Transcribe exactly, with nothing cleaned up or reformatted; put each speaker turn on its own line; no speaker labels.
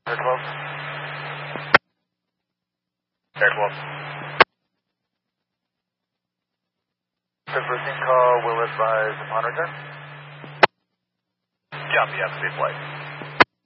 Air twelve. Air twelve. Conversing call will advise upon return. Copy, have a safe flight.